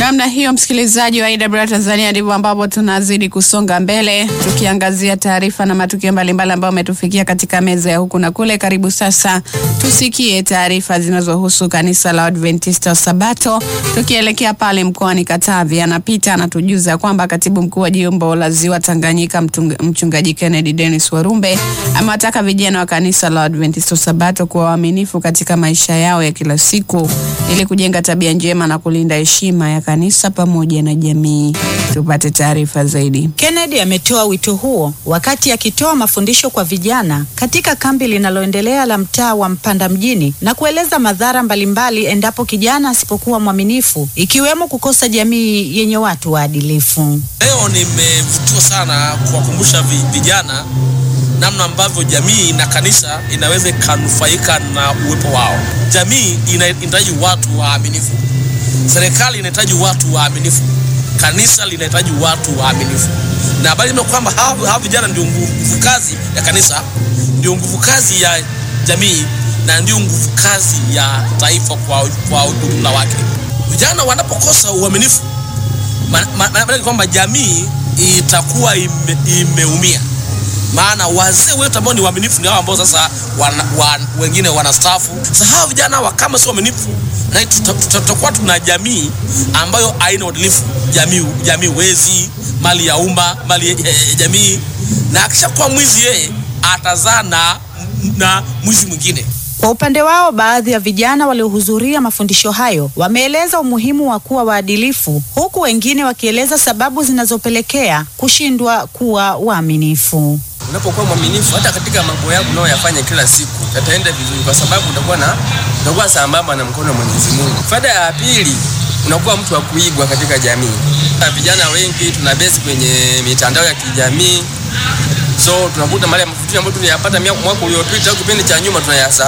Namna hiyo, msikilizaji wa IW Tanzania, ndivyo ambapo tunazidi kusonga mbele tukiangazia taarifa na matukio mbalimbali ambayo umetufikia katika meza ya huku na kule. Karibu sasa tusikie taarifa zinazohusu kanisa la Adventista wa Sabato, tukielekea pale mkoani Katavi. Anapita anatujuza kwamba katibu mkuu wa jimbo la Ziwa Tanganyika mchungaji Kennedy Dennis Warumbe amewataka vijana wa kanisa la Adventista wa Sabato kuwa waaminifu katika maisha yao ya kila siku ili kujenga tabia njema na kulinda heshima ya kanisa pamoja na jamii. Tupate taarifa zaidi. Kennedy ametoa wito huo wakati akitoa mafundisho kwa vijana katika kambi linaloendelea la mtaa wa Mpanda mjini, na kueleza madhara mbalimbali endapo kijana asipokuwa mwaminifu, ikiwemo kukosa jamii yenye watu waadilifu. Leo nimevutiwa sana kuwakumbusha vijana namna ambavyo jamii na kanisa inaweza kanufaika na uwepo wao. Jamii inahitaji watu waaminifu. Serikali inahitaji watu waaminifu. Kanisa linahitaji watu waaminifu. Na habari ni kwamba hawa vijana ndio nguvu kazi ya kanisa, ndio nguvu kazi ya jamii, na ndio nguvu kazi ya taifa kwa ujumla wake. Vijana wanapokosa uaminifu, maana kwamba jamii itakuwa imeumia. Maana wazee wetu ambao ni waaminifu ni hao ambao sasa wengine wanastaafu. Sasa hawa vijana kama sio waaminifu, na tutakuwa tuna jamii ambayo haina uadilifu, jamii wezi, mali ya umma, mali ya jamii, na akishakuwa mwizi yeye atazaa na mwizi mwingine. Kwa upande wao, baadhi ya vijana waliohudhuria mafundisho hayo wameeleza umuhimu wa kuwa waadilifu, huku wengine wakieleza sababu zinazopelekea kushindwa kuwa waaminifu. Unapokuwa mwaminifu hata katika mambo yako unayoyafanya kila siku yataenda vizuri, kwa sababu utakuwa sambamba na mkono wa Mwenyezi Mungu. Faida ya pili, unakuwa mtu wa kuigwa katika jamii. Vijana wengi tunabezi kwenye mitandao ya kijamii, so tunakuta mali ya mafundisho ambayo tuliyapata mwaka uliopita au kipindi cha nyuma tunayasahau.